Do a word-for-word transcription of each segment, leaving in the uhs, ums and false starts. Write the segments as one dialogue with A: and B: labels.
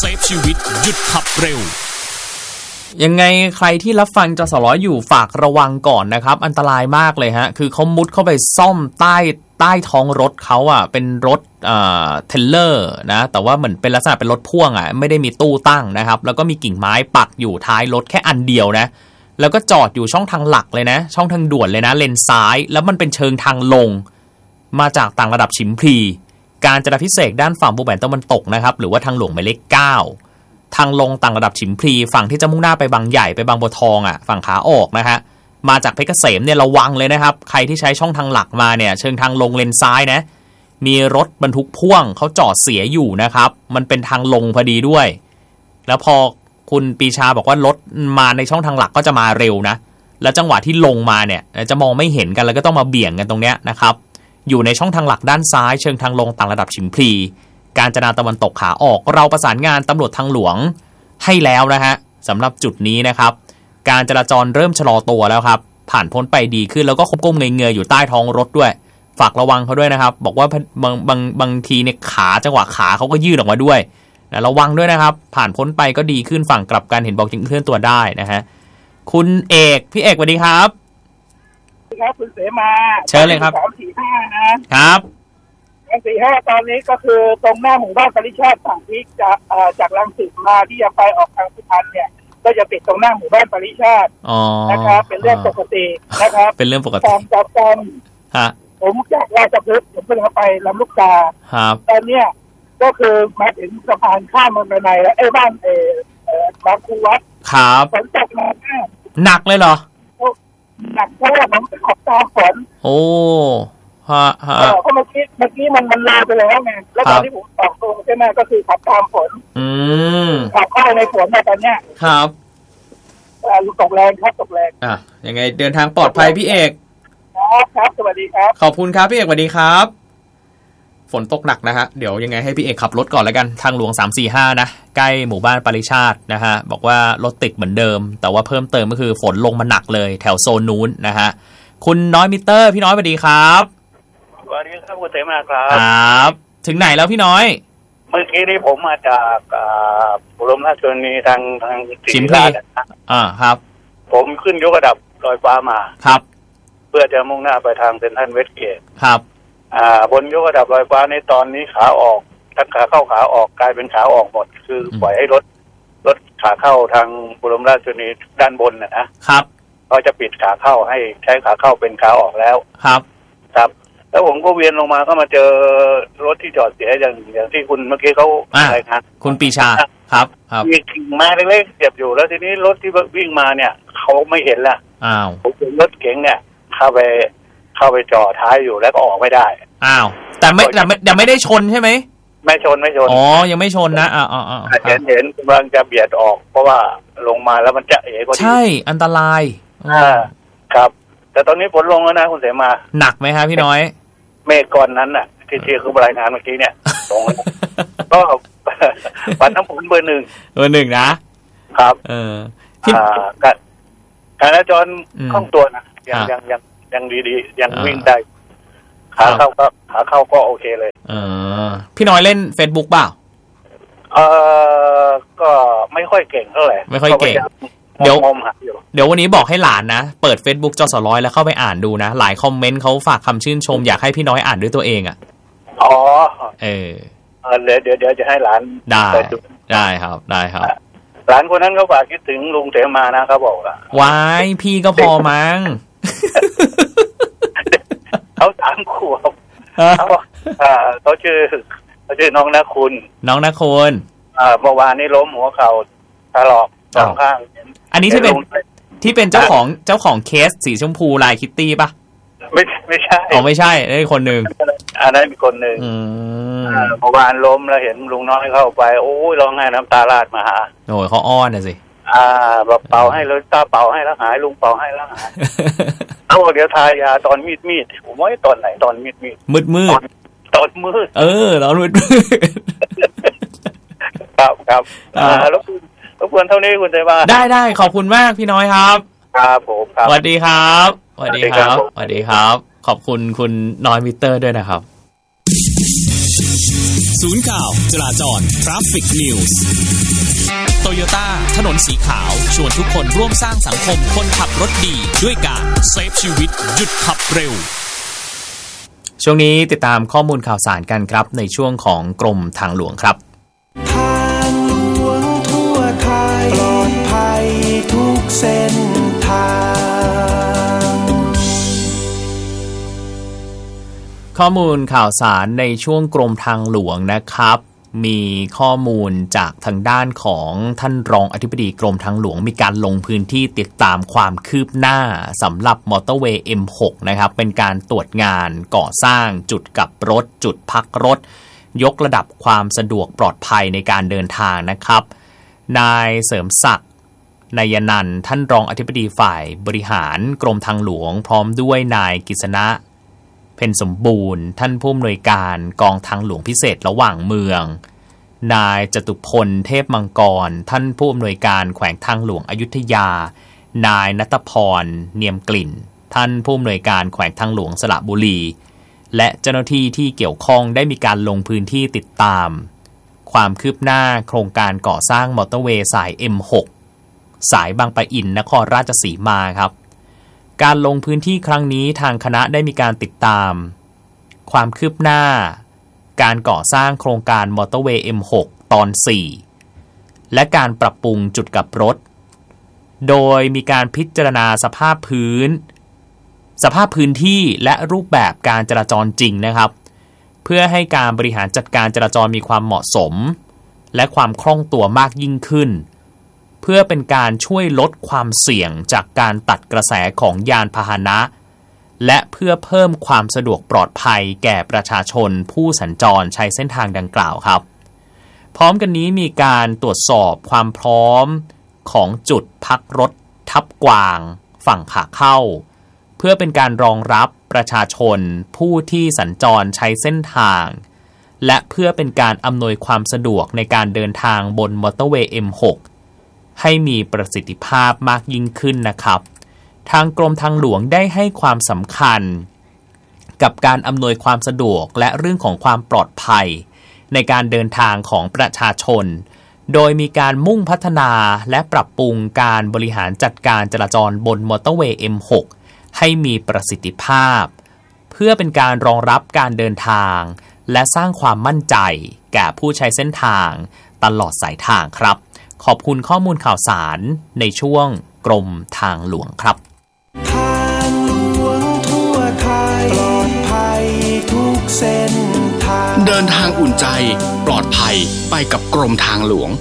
A: เซฟชีวิตหยุดขับเร็ว
B: ยังไงใครที่รับฟังจสร้อยอยู่ฝากระวังก่อนนะครับอันตรายมากเลยฮะคือเขามุดเข้าไปซ่อมใต้ใต้ท้องรถเขาอ่ะเป็นรถเอ่อเทรลเลอร์นะแต่ว่าเหมือนเป็นลักษณะเป็นรถพ่วงอ่ะไม่ได้มีตู้ตั้งนะครับแล้วก็มีกิ่งไม้ปักอยู่ท้ายรถแค่อันเดียวนะแล้วก็จอดอยู่ช่องทางหลักเลยนะช่องทางด่วนเลยนะเลนซ้ายแล้วมันเป็นเชิงทางลงมาจากต่างระดับฉิมพลีการจราพิเศษด้านฝั่งบูแบนตะวันตกนะครับหรือว่าทางหลวงหมายเลขเก้าทางลงต่างระดับฉิมพลีฝั่งที่จะมุ่งหน้าไปบางใหญ่ไปบางบัวทองอ่ะฝั่งขาออกนะฮะมาจากเพชรเกษมเนี่ยระวังเลยนะครับใครที่ใช้ช่องทางหลักมาเนี่ยเชิงทางลงเลนซ้ายนะมีรถบรรทุกพ่วงเขาจอดเสียอยู่นะครับมันเป็นทางลงพอดีด้วยแล้วพอคุณปีชาบอกว่ารถมาในช่องทางหลักก็จะมาเร็วนะแล้วจังหวะที่ลงมาเนี่ยจะมองไม่เห็นกันแล้วก็ต้องมาเบี่ยงกันตรงเนี้ยนะครับอยู่ในช่องทางหลักด้านซ้ายเชิงทางลงต่างระดับฉิมพลีกาญจนาตะวันตกขาออกเราประสานงานตำรวจทางหลวงให้แล้วนะฮะสำหรับจุดนี้นะครับการจราจรเริ่มชะลอตัวแล้วครับผ่านพ้นไปดีขึ้นแล้วก็ก้มเงยๆอยู่ใต้ท้องรถด้วยฝากระวังเขาด้วยนะครับบอกว่าบางบางบางทีเนี่ยขาจังหวะขาเขาก็ยืดออกมาด้วยนะระวังด้วยนะครับผ่านพ้นไปก็ดีขึ้นฝั่งกลับกันเห็นบอกจึงเคลื่อนตัวได้นะฮะคุณเอกพี่เอกสวัสดีครับ
C: ครับคุณเสมา
B: เชิญเลยครับ
C: สามสี่ห้านะครับสามสี่ห้าตอนนี้ก็คือตรงหน้าหมู่บ้านปริชาติฝั่งที่จากจากรังสิตมาที่จะไปออกทางสุพรรณเนี่ยก็จะติดตรงหน้าหมู่บ้านปริชาตินะครับเป็นเรื่องปกตินะครับ
B: เป็นเรื่องปกติ
C: ตามจับกัน
B: ฮะ
C: ผมจากราชพฤกษ์ผมเพิ่งไปลำลูกกา
B: ครับ
C: ตอนเนี้ยก็คือมาถึงสะพานข้ามเมืองในแล้วไอ้บ้านเออเอ่อบางคูวัด
B: ครับ
C: ฝนตกหนัก
B: หนักเลยเหรอ
C: หนักเพราะว่าผมขอบตาฝน
B: โอ้ฮะฮะ
C: เพราะเมื่อกี้เมื่อกี้มันมันลาไปแล้วไงแล้วตอนที่ผมออกตรงใช่ไหมก็คือขับตามฝน
B: อืม
C: ขับเข้าในฝนมาตอนเนี้ย
B: ครับ
C: อ่าตกแรงครับตกแรง
B: อ่ะยังไงเดินทางปลอดภัยพี่เอก
C: ครับครับสวัสดีครับ
B: ขอบคุณครับพี่เอกสวัสดีครับฝนตกหนักนะฮะเดี๋ยวยังไงให้พี่เอกขับรถก่อนแล้วกันทางหลวงสามสี่ห้านะใกล้หมู่บ้านปริชาตินะฮะบอกว่ารถติดเหมือนเดิมแต่ว่าเพิ่มเติมก็คือฝนลงมาหนักเลยแถวโซนนู้นนะฮะคุณน้อยมิเตอร์พี่น้อยสวัสดีครับ
D: สวัสดีครับคุณเสมาครับ
B: ครับถึงไหนแล้วพี่น้อย
D: เมื่อกี้นี้ผมมาจากบุรีรัมย์ชลบุรีทางทาง
B: ชิมพลีอ่าครับ
D: ผมขึ้นยกระดับลอยฟ้ามา
B: ครับ
D: เพื่อจะมุ่งหน้าไปทางเซ็นทรัลเวสต์เกต
B: ครับ
D: อ่าบนยกระดับลอยฟ้าในตอนนี้ขาออกทั้งขาเข้าขาออกกลายเป็นขาออกหมดคือปล่อยให้รถรถขาเข้าทางบุรีรัมย์ชลบุรีด้านบนนะ
B: นะครับ
D: เขาจะปิดขาเข้าให้ใช้ขาเข้าเป็นขาออกแล้ว
B: ครับ
D: ครับแล้วผมก็เวียนลงมาก็มาเจอรถที่จอดเสียอย่างอย่างที่คุณเมื่อกี้เขาอะไรครับ
B: คุณปีชาครับครับ
D: มีกิ่งไม้เล็กๆเสียบอยู่แล้วทีนี้รถที่วิ่งมาเนี่ยเขาไม่เห็นละ
B: อ้าว
D: ผมเป็นรถเก๋งเนี่ยเข้าไปเข้าไปจอดท้ายอยู่แล้วก็ออกไม่ได้
B: อ้าวแต่ไม่แต่ไม่ยังไม่ได้ชนใช่ไหม
D: ไม่ชนไม่ชน
B: อ๋อยังไม่ชนนะอ่าอ่าอ่า
D: เห็นเห็นกำลังจะเบียดออกเพราะว่าลงมาแล้วมันจะเอ๋พอดี
B: ใช่อันตราย
D: อ่าครับแต่ตอนนี้ฝนลงแล้วนะคุณเสมา
B: หนักไหมครับพี่น้อย
D: เมฆก้อนนั้นน่ะที่ที่คือรายงานเมื่อกี้เนี่ยตรงก็วันน้ำฝนเบอร์หนึ่ง
B: เบอร์หนึ่งนะครับเออ
D: อ่าการการจราจรคล่องตัวนะยังยังยังยังดีๆยังวิ่งได้ขาเข้าก็ขาเข้าก็โอเคเลย
B: เออพี่น้อยเล่น Facebook เปล่า
D: เออก็ไม่ค่อยเก่งเท่าไหร่
B: ไม่ค่อยเก่งเดี๋ยวเดี๋ยววันนี้บอกให้หลานนะเปิด Facebook จสร้อยแล้วเข้าไปอ่านดูนะหลายคอมเมนต์เขาฝากคำชื่นชมอยากให้พี่น้อยอ่านด้วยตัวเองอ่ะ
D: อ๋อ
B: เออ
D: เดี๋ยวเดี๋ยวเดี๋ยวจะให้หลาน
B: ได้ได้ครับได้ครับ
D: หลานคนนั้นเขาฝากคิดถึงลุงเสมานะเขาบอกว่า
B: ว้ายพี่ก็พอมั้ง
D: เขาสามขวบเขาเขาชื่อเขาชื่อน้องนาคุณ
B: น้องนาคุณ
D: อ่าเมื่อวานนี้ล้มหัวเข่าถลอกสองข้าง
B: อันนี้ที่เป็นที่เป็นเจ้าของเจ้าของเคสสีชมพูลายคิตตี้ป่ะ
D: ไม่ไม่ใช่
B: อ๋อไม่ใช่ไอ้คนหนึ่ง
D: อันนั้นมีคนหนึ่งเมื่อวานล้มแล้วเห็นลุงน้อยเข้าไปโอ้ยร้องไห้น้ำตาราดมาหา
B: โอ้ยเขาอ้อนนะสิ
D: อ่าแบบเป่าให้เลยตาเป่าให้แล้วหายลุงเป่าให้แล้วหายเอาเดี๋ยวทายาตอนมีดมีดผมว่าตอนไหนตอนมีดมีด
B: มืดมืด
D: ตอนมืด
B: เออตอนมืด
D: ครับครับอ่าแล้วรบกวนเท่านี้คุณเสมา
B: ได้ได้ขอบคุณมากพี่น้อยครับ
D: ครับผมครับ
B: สวัสดีครับสวัสดีครับสวัสดีครับขอบคุณคุณน้อยมิเตอร์ด้วยนะครับ
A: ศูนย์ข่าวจราจร Traffic News โตโยต้าถนนสีขาวชวนทุกคนร่วมสร้างสังคมคนขับรถดีด้วยการเซฟชีวิตหยุดขับเร็ว
B: ช่วงนี้ติดตามข้อมูลข่าวสารกันครับในช่วงของกรมทางหลวงครับ
E: ทางหลวงทั่วไทยปลอดภัยทุกเส้นทาง
B: ข้อมูลข่าวสารในช่วงกรมทางหลวงนะครับมีข้อมูลจากทางด้านของท่านรองอธิบดีกรมทางหลวงมีการลงพื้นที่ติดตามความคืบหน้าสำหรับมอเตอร์เวย์ เอ็ม หก นะครับเป็นการตรวจงานก่อสร้างจุดกลับรถจุดพักรถยกระดับความสะดวกปลอดภัยในการเดินทางนะครับนายเสริมศักดิ์นายนันท์ท่านรองอธิบดีฝ่ายบริหารกรมทางหลวงพร้อมด้วยนายกฤษณะเพ็ญสมบูรณ์ท่านผู้อำนวยการกองทางหลวงพิเศษระหว่างเมืองนายจตุพลเทพมังกรท่านผู้อำนวยการแขวงทางหลวงอยุธยานายณัฐพรเนียมกลิ่นท่านผู้อำนวยการแขวงทางหลวงสระบุรีและเจ้าหน้าที่ที่เกี่ยวข้องได้มีการลงพื้นที่ติดตามความคืบหน้าโครงการก่อสร้างมอเตอร์เวย์สาย เอ็ม หก สายบางปะอินนครราชสีมาครับการลงพื้นที่ครั้งนี้ทางคณะได้มีการติดตามความคืบหน้าการก่อสร้างโครงการมอเตอร์เวย์ เอ็ม หก ตอน สี่ และการปรับปรุงจุดกลับรถโดยมีการพิจารณาสภาพพื้นสภาพพื้นที่และรูปแบบการจราจรจริงนะครับเพื่อให้การบริหารจัดการจราจรมีความเหมาะสมและความคล่องตัวมากยิ่งขึ้นเพื่อเป็นการช่วยลดความเสี่ยงจากการตัดกระแสของยานพาหนะและเพื่อเพิ่มความสะดวกปลอดภัยแก่ประชาชนผู้สัญจรใช้เส้นทางดังกล่าวครับพร้อมกันนี้มีการตรวจสอบความพร้อมของจุดพักรถทับกวางฝั่งขาเข้าเพื่อเป็นการรองรับประชาชนผู้ที่สัญจรใช้เส้นทางและเพื่อเป็นการอำนวยความสะดวกในการเดินทางบนมอเตอร์เวย์ เอ็ม หก ให้มีประสิทธิภาพมากยิ่งขึ้นนะครับทางกรมทางหลวงได้ให้ความสำคัญกับการอำนวยความสะดวกและเรื่องของความปลอดภัยในการเดินทางของประชาชนโดยมีการมุ่งพัฒนาและปรับปรุงการบริหารจัดการจราจรบนมอเตอร์เวย์ เอ็ม หก ให้มีประสิทธิภาพเพื่อเป็นการรองรับการเดินทางและสร้างความมั่นใจแก่ผู้ใช้เส้นทางตลอดสายทางครับขอบคุณข้อมูลข่าวสารในช่วงกรมทางหลวงครับ
E: ทางหลวงทั่วไทยปลอดภัยทุกเส้นทาง
A: เดินทางอุ่นใจปลอดภัยไปกับกรมทางหลวง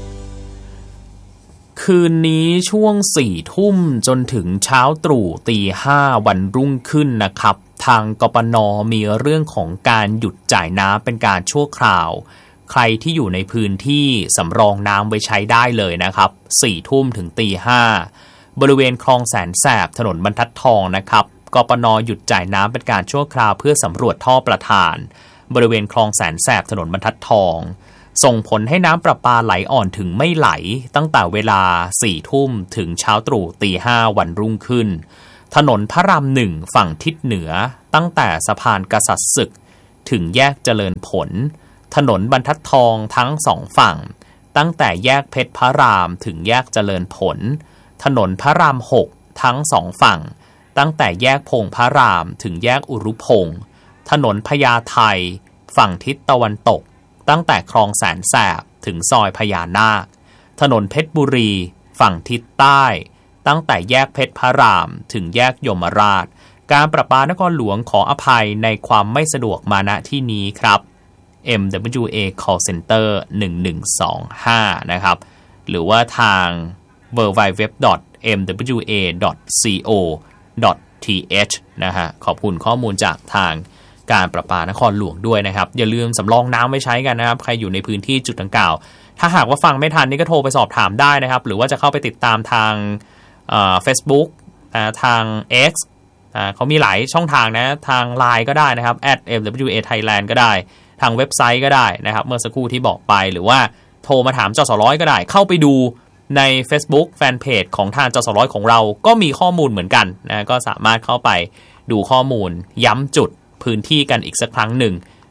B: คืนนี้ช่วงสี่ทุ่มจนถึงเช้าตรู่ตีห้าวันรุ่งขึ้นนะครับทางกปน.มีเรื่องของการหยุดจ่ายน้ำเป็นการชั่วคราวใครที่อยู่ในพื้นที่สำรองน้ำไว้ใช้ได้เลยนะครับสี่ทุ่มถึงตีห้าบริเวณคลองแสนแสบถนนบรรทัดทองนะครับกปน.หยุดจ่ายน้ำเป็นการชั่วคราวเพื่อสำรวจท่อประทานบริเวณคลองแสนแสบถนนบรรทัดทองส่งผลให้น้ำประปาไหลอ่อนถึงไม่ไหลตั้งแต่เวลาสี่ทุ่มถึงเช้าตรู่ตีห้าวันรุ่งขึ้นถนนพระรามหนึ่งฝั่งทิศเหนือตั้งแต่สะพานกษัตริย์ศึกถึงแยกเจริญผลถนนบรรทัดทองทั้งสองฝั่งตั้งแต่แยกเพชรพระรามถึงแยกเจริญผลถนนพระรามหกทั้งสองฝั่งตั้งแต่แยกพงพระรามถึงแยกอุรุพงษ์ถนนพญาไทฝั่งทิศตะวันตกตั้งแต่คลองแสนแสบถึงซอยพญานาคถนนเพชรบุรีฝั่งทิศใต้ตั้งแต่แยกเพชรพระรามถึงแยกยมราชการประปานครหลวงขออภัยในความไม่สะดวกมาณที่นี้ครับ เอ็ม ดับเบิลยู เอ Call Center หนึ่งหนึ่งสองห้านะครับหรือว่าทาง ดับเบิลยู ดับเบิลยู ดับเบิลยู ดอท เอ็ม ดับเบิลยู เอ ดอท ซี โอ ดอท ที เอช นะฮะขอบคุณข้อมูลจากทางการประปานครหลวงด้วยนะครับอย่าลืมสำรองน้ำไว้ใช้กันนะครับใครอยู่ในพื้นที่จุดดังกล่าวถ้าหากว่าฟังไม่ทันนี่ก็โทรไปสอบถามได้นะครับหรือว่าจะเข้าไปติดตามทางเอ่อ Facebook อ่าทาง X อ่าเขามีหลายช่องทางนะทาง ไลน์ ก็ได้นะครับ แอท เอ็ม ดับเบิลยู เอ ไทยแลนด์ ก็ได้ทางเว็บไซต์ก็ได้นะครับเมื่อสักครู่ที่บอกไปหรือว่าโทรมาถามจสร้อยก็ได้เข้าไปดูใน Facebook Fanpage ของทางจสร้อยของเราก็มีข้อมูลเหมือนกันนะก็สามารถเข้าไปดูข้อมูลย้ำจุดพื้นที่กันอีกสักครั้งหนึ่ง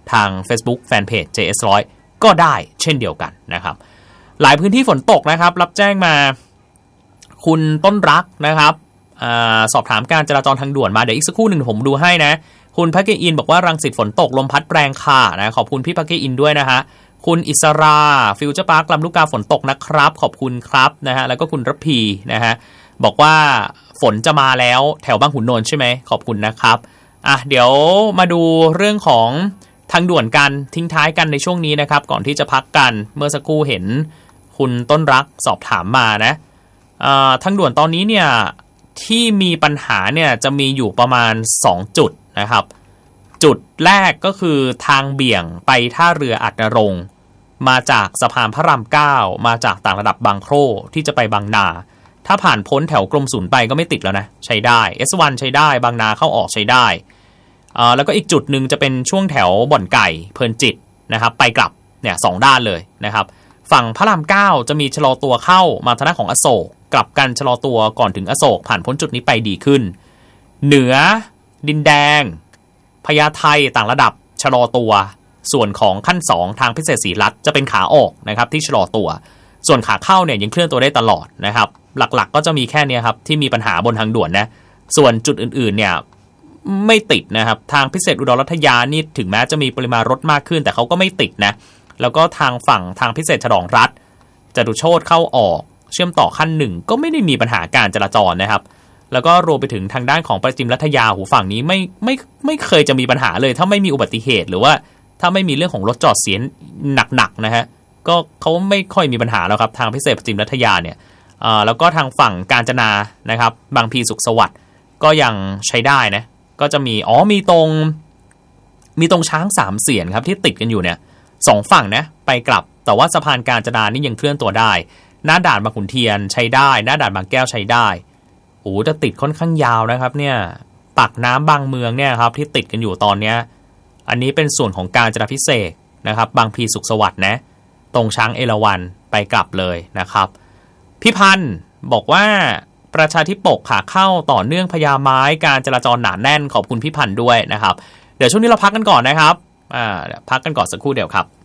B: ทาง Facebook Fanpage เจ เอส หนึ่งร้อย ก็ได้เช่นเดียวกันนะครับหลายพื้นที่ฝนตกนะครับรับแจ้งมาคุณต้นรักนะครับอสอบถามการจราจรทางด่วนมาเดี๋ยวอีกสักครู่หนึ่งผมดูให้นะคุณพักเกอินบอกว่ารังสิตฝนตกลมพัดแรงค่ะนะขอบคุณพี่พักเกอินด้วยนะฮะคุณอิสราฟิวเจอร์พาร์คลำลูกกาฝนตกนะครับขอบคุณครับนะฮะแล้วก็คุณรพีนะฮะบอกว่าฝนจะมาแล้วแถวบางขุนนนท์ใช่ไหมขอบคุณนะครับอ่ะเดี๋ยวมาดูเรื่องของทางด่วนกันทิ้งท้ายกันในช่วงนี้นะครับก่อนที่จะพักกันเมื่อสักครู่เห็นคุณต้นรักสอบถามมานะทางด่วนตอนนี้เนี่ยที่มีปัญหาเนี่ยจะมีอยู่ประมาณสองจุดนะครับจุดแรกก็คือทางเบี่ยงไปท่าเรืออัดนรงค์มาจากสะพานพระรามเก้ามาจากต่างระดับบางโคร่ที่จะไปบางนาถ้าผ่านพ้นแถวกรมศูนย์ไปก็ไม่ติดแล้วนะใช้ได้ เอส วัน ใช้ได้บางนาเข้าออกใช้ได้แล้วก็อีกจุดหนึ่งจะเป็นช่วงแถวบ่อนไก่เพลินจิตนะครับไปกลับเนี่ยสองด้านเลยนะครับฝั่งพระรามเก้าจะมีชะลอตัวเข้ามาทางด้านของอโศกกลับกันชะลอตัวก่อนถึงอโศกผ่านพ้นจุดนี้ไปดีขึ้นเหนือดินแดงพญาไทต่างระดับชะลอตัวส่วนของขั้นสองทางพิเศษศรีรัตน์จะเป็นขาออกนะครับที่ชะลอตัวส่วนขาเข้าเนี่ยยังเคลื่อนตัวได้ตลอดนะครับหลักๆก็จะมีแค่นี้ครับที่มีปัญหาบนทางด่วนนะส่วนจุดอื่นๆเนี่ยไม่ติดนะครับทางพิเศษอุดรรัตยานี่ถึงแม้จะมีปริมาณรถมากขึ้นแต่เขาก็ไม่ติดนะแล้วก็ทางฝั่งทางพิเศษฉลองรัฐจตุโชติเข้าออกเชื่อมต่อขั้นหนึ่งก็ไม่ได้มีปัญหาการจราจรนะครับแล้วก็รวมไปถึงทางด้านของประจิมรัฐยาหูฝั่งนี้ไม่ไม่ไม่เคยจะมีปัญหาเลยถ้าไม่มีอุบัติเหตุหรือว่าถ้าไม่มีเรื่องของรถจอดเสียหนักๆนะฮะก็เขาไม่ค่อยมีปัญหาแล้วครับทางพิเศษประจิมรัฐยาเนี่ยแล้วก็ทางฝั่งกาญจนานะครับบางพีสุขสวัสดิ์ก็ยังใช้ได้นะก็จะมีอ๋อมีตรงมีตรงช้างสามเสียนครับที่ติดกันอยู่เนี่ยสองฝั่งนะไปกลับแต่ว่าสะพานกาญจนานี่ยังเคลื่อนตัวได้หน้าด่านบางขุนเทียนใช้ได้หน้าด่านบางแก้วใช้ได้โอ้จะติดค่อนข้างยาวนะครับเนี่ยปากน้ำบางเมืองเนี่ยครับที่ติดกันอยู่ตอนเนี้ยอันนี้เป็นส่วนของกาญจนาภิเษกนะครับบางพลีสุขสวัสดิ์นะตรงช้างเอราวัณไปกลับเลยนะครับพี่พันธ์บอกว่าประชาธิปกขาเข้าต่อเนื่องพญาไม้การจราจรหนาแน่นขอบคุณพี่พันธ์ด้วยนะครับเดี๋ยวช่วงนี้เราพักกันก่อนนะครับอ่าพักกันก่อนสักครู่เดียวครับ